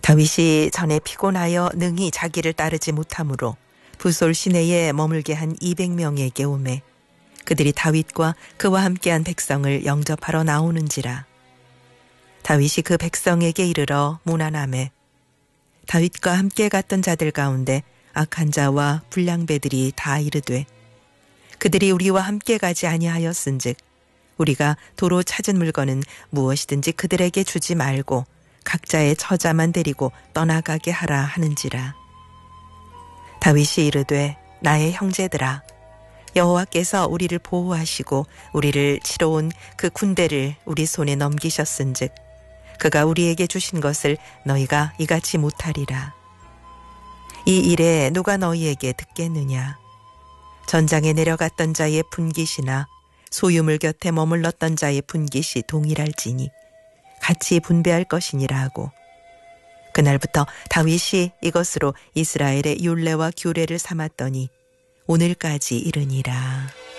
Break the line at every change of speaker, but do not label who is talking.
다윗이 전에 피곤하여 능히 자기를 따르지 못하므로 부솔 시내에 머물게 한 200명에게 오매 그들이 다윗과 그와 함께한 백성을 영접하러 나오는지라. 다윗이 그 백성에게 이르러 문안하매 다윗과 함께 갔던 자들 가운데 악한 자와 불량배들이 다 이르되 그들이 우리와 함께 가지 아니하였은즉 우리가 도로 찾은 물건은 무엇이든지 그들에게 주지 말고 각자의 처자만 데리고 떠나가게 하라 하는지라. 다윗이 이르되 나의 형제들아 여호와께서 우리를 보호하시고 우리를 치러 온 그 군대를 우리 손에 넘기셨은즉 그가 우리에게 주신 것을 너희가 이같이 못하리라. 이 일에 누가 너희에게 듣겠느냐. 전장에 내려갔던 자의 분깃이나 소유물 곁에 머물렀던 자의 분깃이 동일할지니 같이 분배할 것이니라 하고 그날부터 다윗이 이것으로 이스라엘의 율례와 규례를 삼았더니 오늘까지 이르니라.